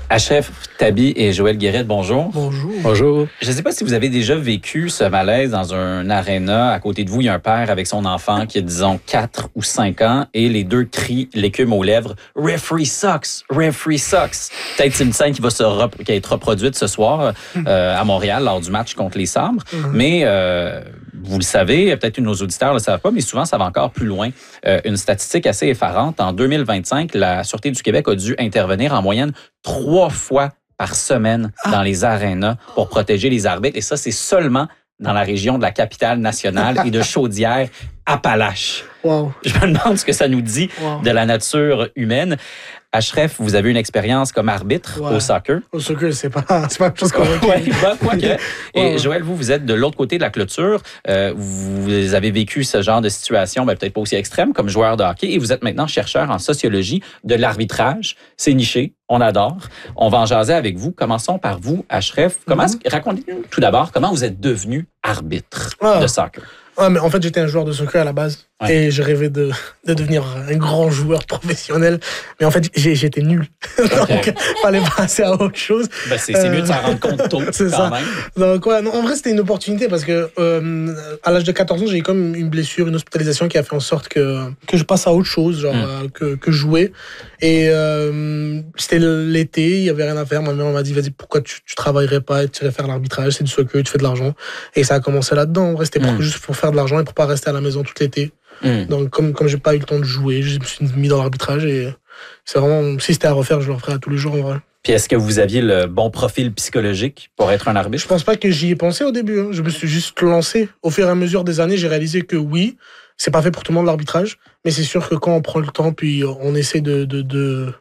Achref Tabi et Joël Guérette, bonjour. Bonjour. Bonjour. Je ne sais pas si vous avez déjà vécu ce malaise dans un aréna. À côté de vous, il y a un père avec son enfant qui a, disons, 4 ou 5 ans et les deux crient l'écume aux lèvres « Referee sucks! Referee sucks! » Peut-être c'est une scène qui va être reproduite ce soir à Montréal lors du match contre les Sabres. Mais vous le savez, peut-être que nos auditeurs ne le savent pas, mais souvent, ça va encore plus loin. Une statistique assez effarante. En 2025, la Sûreté du Québec a dû intervenir en moyenne 3 fois par semaine dans les arénas pour protéger les arbitres. Et ça, c'est seulement dans la région de la capitale nationale et de Chaudière-Appalaches. Wow. Je me demande ce que ça nous dit de la nature humaine. Achref, vous avez une expérience comme arbitre au soccer. Au soccer, c'est pas quelque chose qu'on quoique. Et Joël, vous êtes de l'autre côté de la clôture. Vous avez vécu ce genre de situation, peut-être pas aussi extrême, comme joueur de hockey. Et vous êtes maintenant chercheur en sociologie de l'arbitrage. C'est niché. On adore. On va en jaser avec vous. Commençons par vous, Achref. Racontez-nous tout d'abord comment vous êtes devenu arbitre de soccer. Mais en fait, j'étais un joueur de soccer à la base et je rêvais de devenir un grand joueur professionnel. Mais en fait, j'étais nul. Donc, fallait passer à autre chose. C'est mieux de s'en rendre compte tôt, c'est quand ça. même. Donc, en vrai, c'était une opportunité parce que à l'âge de 14 ans, j'ai eu comme une blessure, une hospitalisation qui a fait en sorte que je passe à autre chose, genre que jouer. Et c'était l'été, il y avait rien à faire. Ma mère m'a dit, vas-y, pourquoi tu travaillerais pas, tu irais faire l'arbitrage, c'est du soccer, tu fais de l'argent. Et ça a commencé là-dedans. En vrai, c'était juste pour faire de l'argent et pour pas rester à la maison tout l'été. Donc, comme j'ai pas eu le temps de jouer, je me suis mis dans l'arbitrage et c'est vraiment, si c'était à refaire, je le referais tous les jours en vrai. Puis est-ce que vous aviez le bon profil psychologique pour être un arbitre? Je pense pas que j'y ai pensé au début. Je me suis juste lancé. Au fur et à mesure des années, j'ai réalisé que oui, c'est pas fait pour tout le monde l'arbitrage, mais c'est sûr que quand on prend le temps, puis on essaie d'être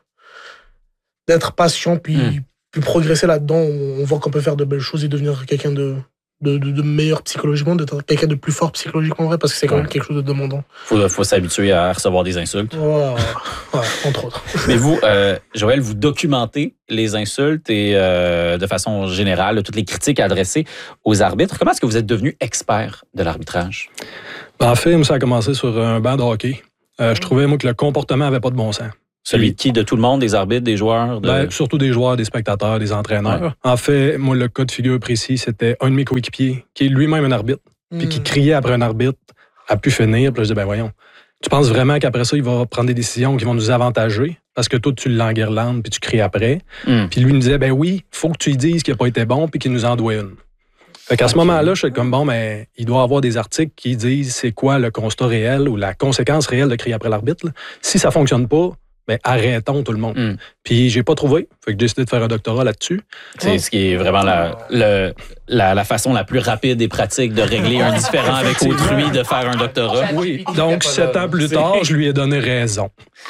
patient, puis progresser là-dedans, on voit qu'on peut faire de belles choses et devenir quelqu'un de meilleur psychologiquement, d'être quelqu'un de plus fort psychologiquement, vrai, parce que c'est quand même quelque chose de demandant. Faut s'habituer à recevoir des insultes. Entre autres. Mais vous, Joël, vous documentez les insultes et de façon générale, toutes les critiques adressées aux arbitres. Comment est-ce que vous êtes devenu expert de l'arbitrage? En fait, ça a commencé sur un banc de hockey. Je trouvais, moi, que le comportement avait pas de bon sens. Celui de qui? De tout le monde, des arbitres, des joueurs? Surtout des joueurs, des spectateurs, des entraîneurs. Ouais. En fait, moi, le cas de figure précis, c'était un de mes coéquipiers qui est lui-même un arbitre, puis qui criait après un arbitre à pu finir. Puis là, je dis, voyons, tu penses vraiment qu'après ça, il va prendre des décisions qui vont nous avantager? Parce que toi, tu l'enguirlandes, puis tu cries après. Puis lui, il me disait, oui, il faut que tu lui dises qu'il n'a pas été bon, puis qu'il nous en doit une. Fait qu'à ce moment-là, je suis comme, mais il doit y avoir des articles qui disent c'est quoi le constat réel ou la conséquence réelle de crier après l'arbitre. Là. Si ça fonctionne pas, arrêtons tout le monde. Puis j'ai pas trouvé. Fait que j'ai décidé de faire un doctorat là-dessus. C'est ce qui est vraiment la façon la plus rapide et pratique de régler un différend avec autrui, de faire un doctorat. Oui. Donc, 7 ans plus tard, je lui ai donné raison.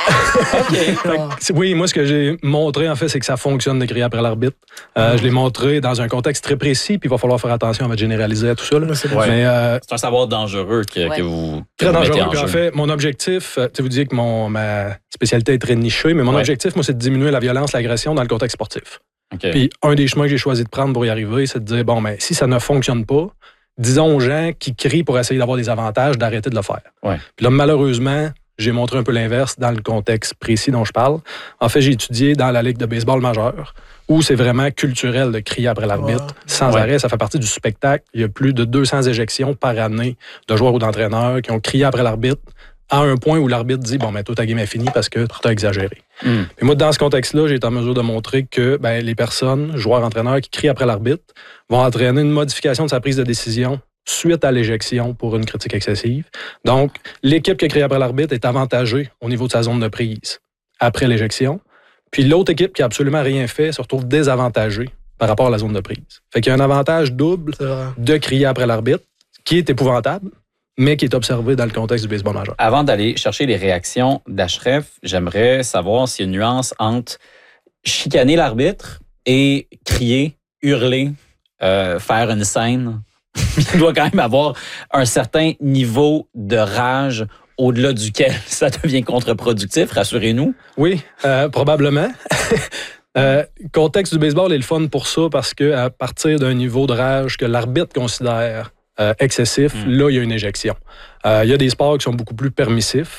Oui, moi, ce que j'ai montré, en fait, c'est que ça fonctionne de crier après l'arbitre. Je l'ai montré dans un contexte très précis, puis il va falloir faire attention à généraliser à tout ça. Là. C'est un savoir dangereux que vous très dangereux. Mettez en jeu. En fait, mon objectif, vous disiez que ma spécialité est très nichée, mais mon objectif, moi, c'est de diminuer la violence, l'agression dans le contexte sportif. Puis un des chemins que j'ai choisi de prendre pour y arriver, c'est de dire, si ça ne fonctionne pas, disons aux gens qui crient pour essayer d'avoir des avantages, d'arrêter de le faire. Puis là, malheureusement, j'ai montré un peu l'inverse dans le contexte précis dont je parle. En fait, j'ai étudié dans la Ligue de baseball majeure, où c'est vraiment culturel de crier après l'arbitre sans arrêt. Ça fait partie du spectacle. Il y a plus de 200 éjections par année de joueurs ou d'entraîneurs qui ont crié après l'arbitre à un point où l'arbitre dit, toi, ta game est finie parce que tu as exagéré. Et moi, dans ce contexte-là, j'ai été en mesure de montrer que les personnes, joueurs, entraîneurs qui crient après l'arbitre vont entraîner une modification de sa prise de décision suite à l'éjection pour une critique excessive. Donc, l'équipe qui a crié après l'arbitre est avantagée au niveau de sa zone de prise après l'éjection. Puis l'autre équipe qui n'a absolument rien fait se retrouve désavantagée par rapport à la zone de prise. Fait qu'il y a un avantage double de crier après l'arbitre qui est épouvantable, mais qui est observé dans le contexte du baseball majeur. Avant d'aller chercher les réactions d'Achref, j'aimerais savoir s'il y a une nuance entre chicaner l'arbitre et crier, hurler, faire une scène. Il doit quand même avoir un certain niveau de rage au-delà duquel ça devient contre-productif, rassurez-nous. Oui, probablement. Contexte du baseball est le fun pour ça parce qu'à partir d'un niveau de rage que l'arbitre considère excessif, là, il y a une éjection. Il y a des sports qui sont beaucoup plus permissifs.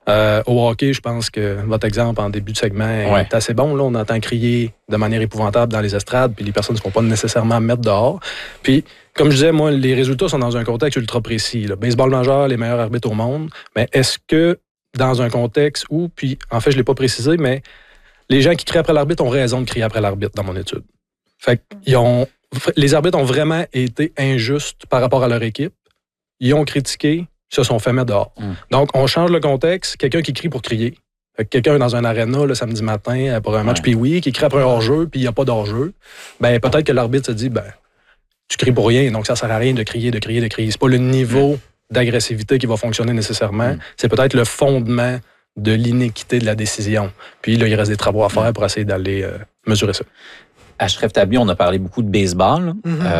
Au hockey, je pense que votre exemple en début de segment est assez bon. Là, on entend crier de manière épouvantable dans les estrades, puis les personnes ne se font pas nécessairement mettre dehors. Puis, comme je disais, moi, les résultats sont dans un contexte ultra précis. Le baseball majeur, les meilleurs arbitres au monde. Mais est-ce que dans un contexte où, puis en fait, je ne l'ai pas précisé, mais les gens qui crient après l'arbitre ont raison de crier après l'arbitre dans mon étude. Fait que les arbitres ont vraiment été injustes par rapport à leur équipe. Ils ont critiqué, se sont fait mettre dehors. Donc, on change le contexte. Quelqu'un qui crie pour crier. Quelqu'un dans un aréna le samedi matin pour un match Pee-Wee qui crie après un hors-jeu puis il n'y a pas d'hors-jeu, ben peut-être que l'arbitre se dit, ben tu cries pour rien, donc ça sert à rien de crier. C'est pas le niveau d'agressivité qui va fonctionner nécessairement. C'est peut-être le fondement de l'inéquité de la décision. Puis là, il reste des travaux à faire pour essayer d'aller mesurer ça. Ashraf Tabi, on a parlé beaucoup de baseball.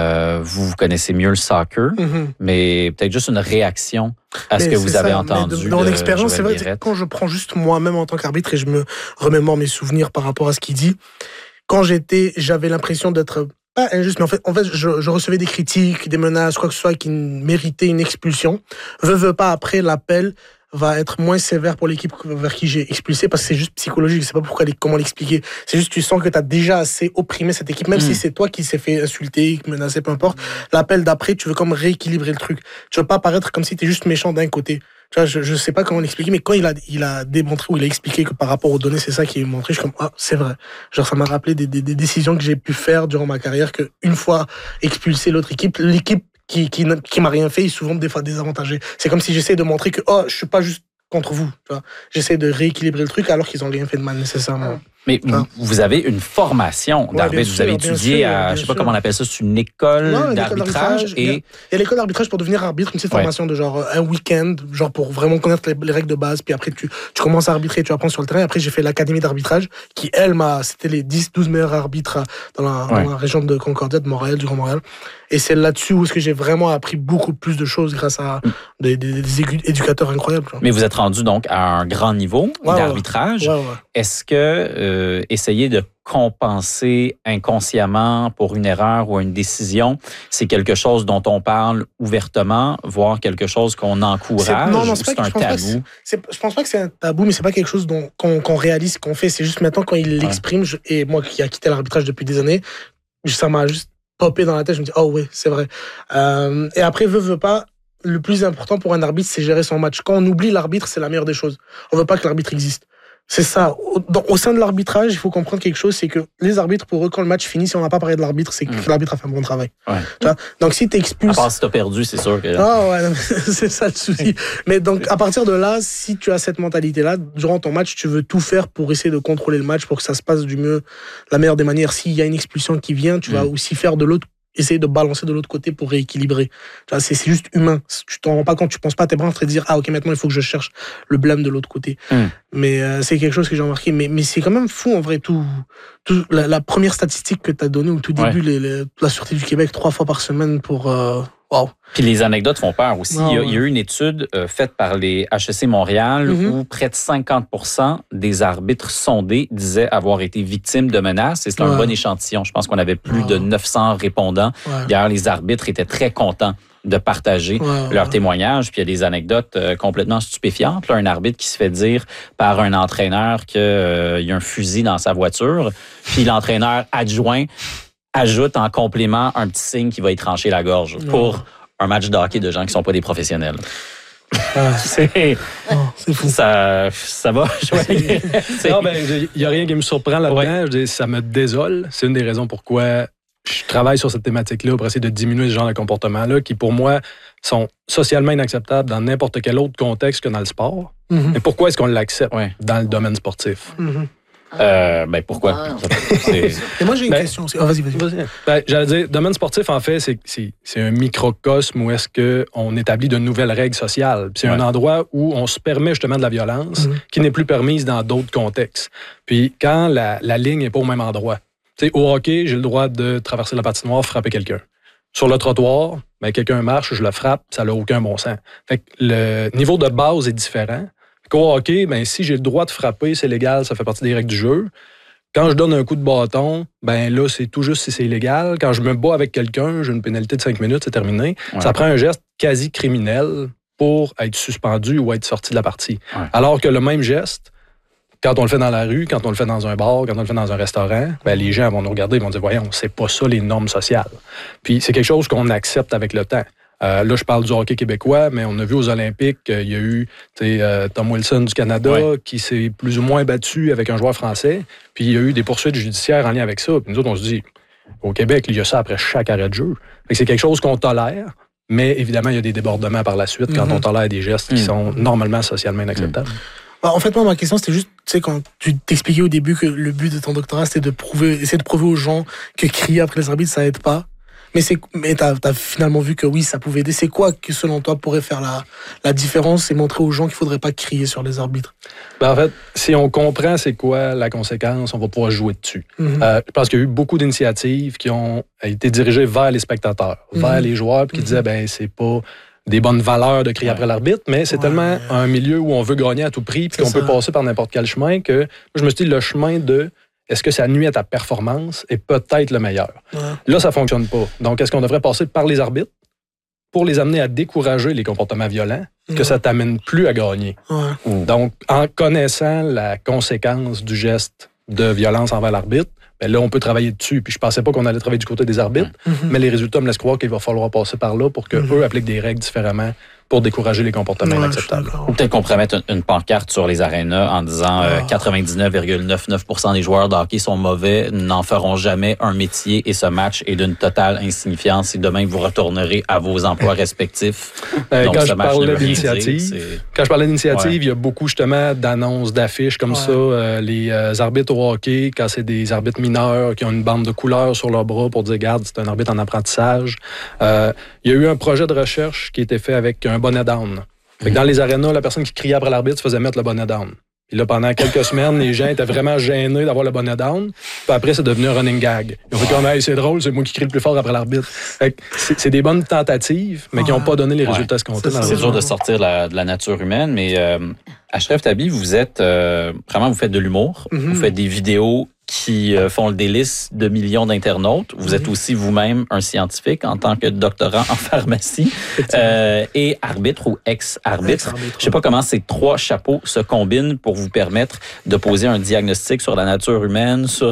Vous connaissez mieux le soccer, mais peut-être juste une réaction à ce que vous avez entendu. Dans l'expérience, c'est vrai, quand je prends juste moi-même en tant qu'arbitre et je me remémore mes souvenirs par rapport à ce qu'il dit, quand j'avais l'impression d'être pas injuste, mais en fait je recevais des critiques, des menaces, quoi que ce soit qui méritait une expulsion. Veux pas, après l'appel va être moins sévère pour l'équipe vers qui j'ai expulsé parce que c'est juste psychologique, je sais pas comment l'expliquer. C'est juste tu sens que tu as déjà assez opprimé cette équipe, même si c'est toi qui s'est fait insulter, menacé, peu importe. L'appel d'après, tu veux comme rééquilibrer le truc. Tu veux pas paraître comme si tu es juste méchant d'un côté. Tu vois, je sais pas comment l'expliquer, mais quand il a démontré ou il a expliqué que par rapport aux données, c'est ça qui est montré, je suis comme, c'est vrai. Genre, ça m'a rappelé des décisions que j'ai pu faire durant ma carrière, que une fois expulsé l'autre équipe, l'équipe qui m'a rien fait, est souvent des fois désavantagé. C'est comme si j'essaie de montrer que je suis pas juste contre vous. Tu vois. J'essaie de rééquilibrer le truc alors qu'ils ont rien fait de mal nécessairement. Mais vous avez une formation d'arbitre. Vous avez étudié à, je sais pas comment on appelle ça, c'est une école d'arbitrage. Il y a l'école d'arbitrage pour devenir arbitre, une petite formation de genre un week-end, genre pour vraiment connaître les règles de base. Puis après, tu commences à arbitrer, tu apprends sur le terrain. Après, j'ai fait l'académie d'arbitrage qui, c'était les 10-12 meilleurs arbitres dans la région de Concordia, de Montréal, du Grand Montréal. Et c'est là-dessus où j'ai vraiment appris beaucoup plus de choses grâce à des éducateurs incroyables. Mais vous êtes rendu donc à un grand niveau d'arbitrage. Est-ce que essayer de compenser inconsciemment pour une erreur ou une décision, c'est quelque chose dont on parle ouvertement, voire quelque chose qu'on encourage, ou c'est un tabou? Je pense pas que c'est un tabou, mais c'est pas quelque chose qu'on réalise, qu'on fait. C'est juste maintenant quand il l'exprime, et moi qui ai quitté l'arbitrage depuis des années, ça m'a juste popé dans la tête. Je me dis, c'est vrai. Et après, veut pas, le plus important pour un arbitre, c'est gérer son match. Quand on oublie l'arbitre, c'est la meilleure des choses. On veut pas que l'arbitre existe. C'est ça. Au sein de l'arbitrage, il faut comprendre quelque chose, c'est que les arbitres, pour eux, quand le match finit, si on n'a pas parlé de l'arbitre, c'est que l'arbitre a fait un bon travail. Tu vois? Donc, si tu expulses... À part si tu as perdu, c'est sûr que... c'est ça le souci. Mais donc, à partir de là, si tu as cette mentalité-là, durant ton match, tu veux tout faire pour essayer de contrôler le match, pour que ça se passe du mieux, la meilleure des manières. S'il y a une expulsion qui vient, tu vas aussi faire de l'autre, essayer de balancer de l'autre côté pour rééquilibrer. C'est juste humain. Tu t'en rends pas compte, tu penses pas à tes bras en train de dire ok, maintenant il faut que je cherche le blâme de l'autre côté. Mais c'est quelque chose que j'ai remarqué. Mais c'est quand même fou en vrai, la première statistique que tu as donnée au tout début, la Sûreté du Québec 3 fois par semaine pour... Wow. Puis les anecdotes font peur aussi. Il y a eu une étude faite par les HEC Montréal où près de 50% des arbitres sondés disaient avoir été victimes de menaces. Et c'est un bon échantillon. Je pense qu'on avait plus de 900 répondants. D'ailleurs, les arbitres étaient très contents de partager leurs témoignages. Puis il y a des anecdotes complètement stupéfiantes. Là, un arbitre qui se fait dire par un entraîneur qu'il y a un fusil dans sa voiture. Puis l'entraîneur adjoint ajoute en complément un petit signe qui va y trancher la gorge pour un match de hockey de gens qui ne sont pas des professionnels. C'est fou. Ça va. Il n'y a rien qui me surprend là-dedans. Ça me désole. C'est une des raisons pourquoi je travaille sur cette thématique-là pour essayer de diminuer ce genre de comportement-là qui, pour moi, sont socialement inacceptables dans n'importe quel autre contexte que dans le sport. Mais pourquoi est-ce qu'on l'accepte dans le domaine sportif? Pourquoi? Et moi, j'ai une question aussi. Vas-y. J'allais dire, domaine sportif, en fait, c'est un microcosme où est-ce qu'on établit de nouvelles règles sociales. Puis c'est un endroit où on se permet justement de la violence qui n'est plus permise dans d'autres contextes. Puis quand la ligne n'est pas au même endroit. T'sais, au hockey, j'ai le droit de traverser la patinoire, frapper quelqu'un. Sur le trottoir, quelqu'un marche, je le frappe, ça n'a aucun bon sens. Fait que le niveau de base est différent. Au hockey, si j'ai le droit de frapper, c'est légal, ça fait partie des règles du jeu. Quand je donne un coup de bâton, là, c'est tout juste si c'est illégal. Quand je me bats avec quelqu'un, j'ai une pénalité de 5 minutes, c'est terminé. Ça prend un geste quasi criminel pour être suspendu ou être sorti de la partie. Ouais. Alors que le même geste, quand on le fait dans la rue, quand on le fait dans un bar, quand on le fait dans un restaurant, les gens vont nous regarder et vont dire « Voyons, c'est pas ça les normes sociales. » Puis c'est quelque chose qu'on accepte avec le temps. Là, je parle du hockey québécois, mais on a vu aux Olympiques qu'il y a eu Tom Wilson du Canada qui s'est plus ou moins battu avec un joueur français. Puis il y a eu des poursuites judiciaires en lien avec ça. Puis nous autres, on se dit, au Québec, il y a ça après chaque arrêt de jeu. Fait que c'est quelque chose qu'on tolère, mais évidemment, il y a des débordements par la suite quand on tolère des gestes qui sont normalement socialement inacceptables. En fait, moi, ma question, c'était juste, tu sais, quand tu t'expliquais au début que le but de ton doctorat, c'était essayer de prouver aux gens que crier après les arbitres, ça aide pas. Mais t'as finalement vu que oui, ça pouvait aider. C'est quoi que, selon toi, pourrait faire la différence et montrer aux gens qu'il faudrait pas crier sur les arbitres? En fait, si on comprend c'est quoi la conséquence, on va pouvoir jouer dessus. Je pense qu'il y a eu beaucoup d'initiatives qui ont été dirigées vers les spectateurs, vers les joueurs, puis qui disaient, c'est pas des bonnes valeurs de crier après l'arbitre, mais c'est tellement un milieu où on veut gagner à tout prix, puis qu'on peut passer par n'importe quel chemin, que moi, je me suis dit, le chemin de est-ce que ça nuit à ta performance est peut-être le meilleur. Là, ça fonctionne pas. Donc, est-ce qu'on devrait passer par les arbitres pour les amener à décourager les comportements violents, que ça t'amène plus à gagner? Donc, en connaissant la conséquence du geste de violence envers l'arbitre, là, on peut travailler dessus. Puis je pensais pas qu'on allait travailler du côté des arbitres, mais les résultats me laissent croire qu'il va falloir passer par là pour qu'eux appliquent des règles différemment pour décourager les comportements inacceptables. Ou peut-être qu'on pourrait mettre une pancarte sur les arénas en disant 99,99% des joueurs de hockey sont mauvais, n'en feront jamais un métier et ce match est d'une totale insignifiance et demain vous retournerez à vos emplois respectifs. Donc, quand je parlais d'initiative, il y a beaucoup justement d'annonces, d'affiches comme ça. Les arbitres au hockey, quand c'est des arbitres mineurs qui ont une bande de couleurs sur leur bras pour dire, regarde, c'est un arbitre en apprentissage. Il y a eu un projet de recherche qui a été fait avec un bonnet down. Fait que dans les arénas, la personne qui criait après l'arbitre se faisait mettre le bonnet down. Puis là, pendant quelques semaines, les gens étaient vraiment gênés d'avoir le bonnet down. Puis après, c'est devenu un running gag. Ils ont fait comme, hey, c'est drôle, c'est moi qui crie le plus fort après l'arbitre. Fait que c'est des bonnes tentatives, mais qui n'ont pas donné les résultats escomptés. C'est dur de sortir de la nature humaine, mais Ashraf Tabi, vous êtes vraiment, vous faites de l'humour, vous faites des vidéos qui font le délice de millions d'internautes. Vous êtes aussi vous-même un scientifique en tant que doctorant en pharmacie et arbitre ou ex-arbitre. Je ne sais pas comment ces trois chapeaux se combinent pour vous permettre de poser un diagnostic sur la nature humaine, sur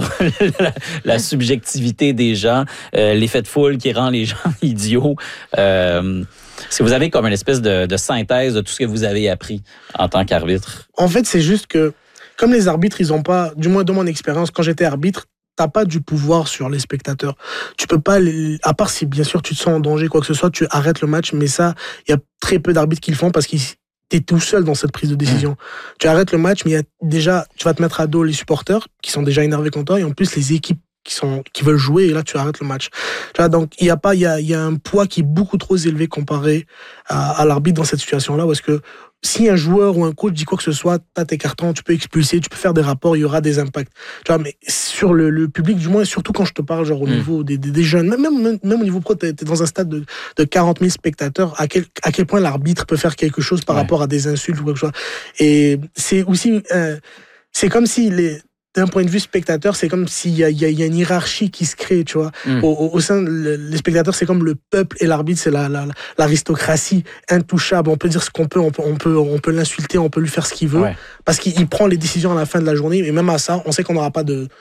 la subjectivité des gens, l'effet de foule qui rend les gens idiots. Est-ce que vous avez comme une espèce de synthèse de tout ce que vous avez appris en tant qu'arbitre? En fait, c'est juste que comme les arbitres, ils n'ont pas, du moins de mon expérience, quand j'étais arbitre, t'as pas du pouvoir sur les spectateurs. Tu peux pas, à part si bien sûr tu te sens en danger, quoi que ce soit, tu arrêtes le match, mais ça, il y a très peu d'arbitres qui le font parce que t'es tout seul dans cette prise de décision. Tu arrêtes le match, mais il y a déjà, tu vas te mettre à dos les supporters qui sont déjà énervés contre toi et en plus les équipes qui veulent jouer et là tu arrêtes le match. Tu vois, donc il y a un poids qui est beaucoup trop élevé comparé à l'arbitre dans cette situation-là parce que si un joueur ou un coach dit quoi que ce soit, t'as tes cartons, tu peux expulser, tu peux faire des rapports, il y aura des impacts. Tu vois, mais sur le public, du moins, surtout quand je te parle genre au niveau des jeunes, même au niveau pro, t'es dans un stade de 40 000 spectateurs, à quel point l'arbitre peut faire quelque chose par rapport à des insultes ou quoi que ce soit. Et c'est aussi, c'est comme si d'un point de vue spectateur, c'est comme s'il y a une hiérarchie qui se crée, tu vois. Au sein, les spectateurs, c'est comme le peuple et l'arbitre, c'est l'aristocratie intouchable. On peut dire ce qu'on peut, on peut l'insulter, on peut lui faire ce qu'il veut, parce qu'il prend les décisions à la fin de la journée. Et même à ça, on sait qu'on n'aura pas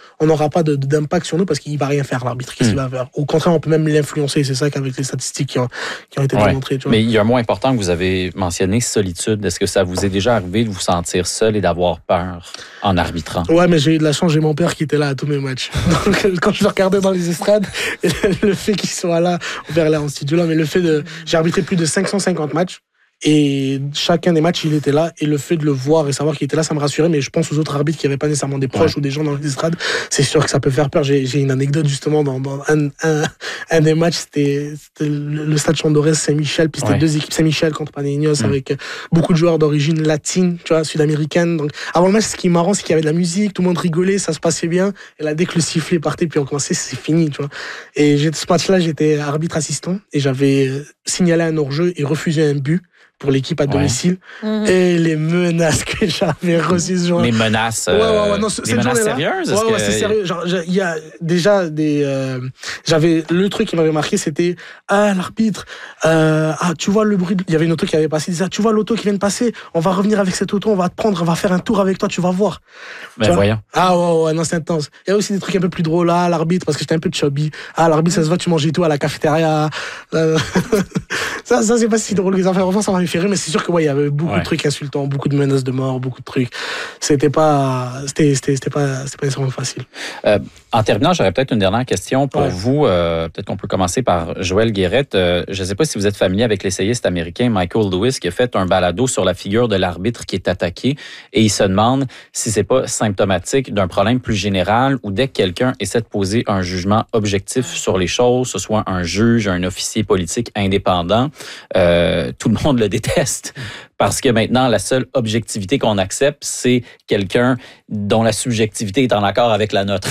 d'impact sur nous parce qu'il va rien faire, l'arbitre. Qu'est-ce qu'il va faire? Au contraire, on peut même l'influencer. C'est ça qu'avec les statistiques qui ont été démontrées, tu vois. Mais il y a un mot important que vous avez mentionné, solitude. Est-ce que ça vous est déjà arrivé de vous sentir seul et d'avoir peur en arbitrant? Ouais, mais j'ai eu de la chance, j'ai mon père qui était là à tous mes matchs. Donc, quand je le regardais dans les estrades, le fait qu'il soit là, on verra là en studio là, mais le fait j'ai arbitré plus de 550 matchs. Et chacun des matchs, il était là. Et le fait de le voir et savoir qu'il était là, ça me rassurait. Mais je pense aux autres arbitres qui n'avaient pas nécessairement des proches ou des gens dans les estrades. C'est sûr que ça peut faire peur. J'ai une anecdote justement dans un des matchs. C'était le stade Chandorès Saint-Michel. Puis c'était deux équipes Saint-Michel contre Panenios avec beaucoup de joueurs d'origine latine, tu vois, sud-américaine. Donc avant le match, ce qui est marrant, c'est qu'il y avait de la musique, tout le monde rigolait, ça se passait bien. Et là, dès que le sifflet partait, puis on commençait, c'est fini, tu vois. Et ce match-là, j'étais arbitre assistant et j'avais signalé un hors-jeu et refusé un but. pour l'équipe à domicile. Et les menaces que j'avais reçues ce jour-là. Les menaces, des menaces sérieuses? Ouais, c'est sérieux. Genre, il y a déjà j'avais le truc qui m'avait marqué, c'était l'arbitre. Tu vois le bruit. Il y avait une auto qui avait passé. Il disait, tu vois l'auto qui vient de passer. On va revenir avec cette auto. On va te prendre. On va faire un tour avec toi. Tu vas voir. Ben voyons. Non, c'est intense. Il y a aussi des trucs un peu plus drôles là, l'arbitre, parce que j'étais un peu chubby. L'arbitre, ça se voit, tu mangeais tout à la cafétéria. Ça c'est pas si drôle. Les affaires, enfin, ça m'a fait rire, mais c'est sûr que il y avait beaucoup de trucs insultants, beaucoup de menaces de mort, beaucoup de trucs. C'était pas nécessairement facile. En terminant, j'aurais peut-être une dernière question pour vous. Peut-être qu'on peut commencer par Joël Guérette. Je ne sais pas si vous êtes familier avec l'essayiste américain Michael Lewis qui a fait un balado sur la figure de l'arbitre qui est attaqué et il se demande si c'est pas symptomatique d'un problème plus général où dès que quelqu'un essaie de poser un jugement objectif sur les choses, ce soit un juge, un officier politique indépendant, tout le monde le déteste parce que maintenant, la seule objectivité qu'on accepte, c'est quelqu'un dont la subjectivité est en accord avec la nôtre.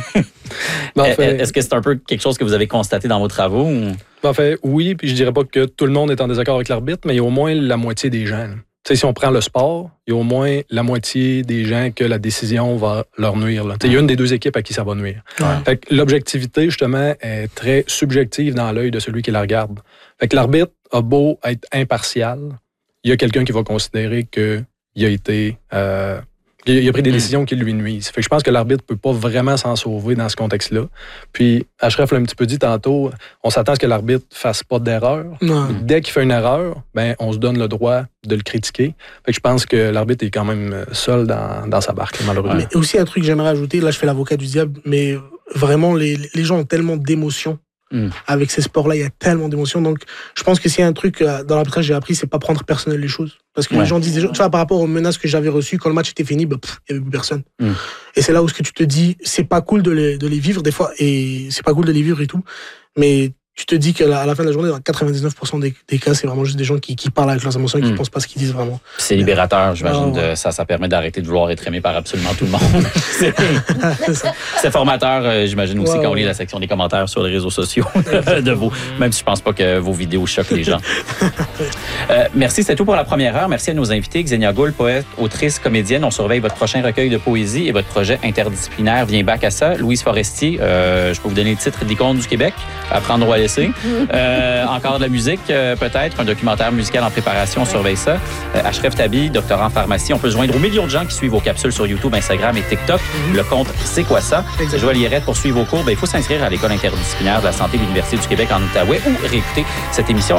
Est-ce que c'est un peu quelque chose que vous avez constaté dans vos travaux? Ou? En fait, oui, puis je dirais pas que tout le monde est en désaccord avec l'arbitre, mais il y a au moins la moitié des gens. Tu sais, si on prend le sport, il y a au moins la moitié des gens que la décision va leur nuire. Il y a une des deux équipes à qui ça va nuire. Fait que l'objectivité, justement, est très subjective dans l'œil de celui qui la regarde. Fait que l'arbitre a beau être impartial, il y a quelqu'un qui va considérer qu'il a été... il a pris des décisions qui lui nuisent. Fait que je pense que l'arbitre peut pas vraiment s'en sauver dans ce contexte-là. Puis, Ashraf l'a un petit peu dit tantôt, on s'attend à ce que l'arbitre fasse pas d'erreur. Dès qu'il fait une erreur, on se donne le droit de le critiquer. Fait que je pense que l'arbitre est quand même seul dans sa barque, malheureusement. Mais aussi un truc que j'aimerais ajouter, là je fais l'avocat du diable, mais vraiment les gens ont tellement d'émotions. Avec ces sports-là, il y a tellement d'émotions. Donc, je pense que s'il y a un truc dans l'arbitrage que j'ai appris, c'est pas prendre personnel les choses. Parce que les gens disent, tu vois, par rapport aux menaces que j'avais reçues, quand le match était fini, il y avait plus personne. Et c'est là où ce que tu te dis, c'est pas cool de les vivre des fois, et c'est pas cool de les vivre et tout. Mais tu te dis qu'à la fin de la journée, dans 99% des cas, c'est vraiment juste des gens qui parlent avec leurs émotions et qui pensent pas ce qu'ils disent vraiment. C'est libérateur, j'imagine. Ça permet d'arrêter de vouloir être aimé par absolument tout le monde. C'est formateur, j'imagine aussi, quand on lit la section des commentaires sur les réseaux sociaux de vous, même si je pense pas que vos vidéos choquent les gens. Merci, c'est tout pour la première heure. Merci à nos invités. Xenia Gould, poète, autrice, comédienne. On surveille votre prochain recueil de poésie et votre projet interdisciplinaire Viens back à ça. Louise Forestier, je peux vous donner le titre d'Icône du Québec, Apprendre ou à laisser. Encore de la musique, peut-être, un documentaire musical en préparation, on surveille ça. Ashraf Tabi, doctorant en pharmacie. On peut se joindre aux millions de gens qui suivent vos capsules sur YouTube, Instagram et TikTok. Le compte C'est quoi ça? Joël Guérette, pour suivre vos cours, il faut s'inscrire à l'École interdisciplinaire de la santé de l'Université du Québec en Outaouais ou réécouter cette émission